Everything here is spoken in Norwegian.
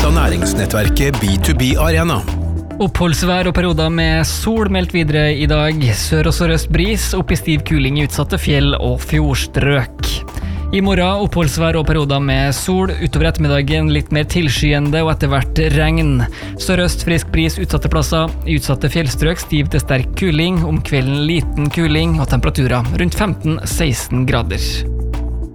av næringsnettverket B2B Arena. Oppholdsvær og perioder med sol meldt videre i dag. Sør- og sørøst bris, opp i stiv kuling i utsatte fjell og fjordstrøk. I morgen oppholdsvær og perioder med sol, utover ettermiddagen litt mer tilskyende og etter hvert regn. Sørøst frisk bris utsatte plasser, i utsatte fjellstrøk stiv til sterk kuling, om kvelden liten kuling og temperaturer rundt 15-16 grader.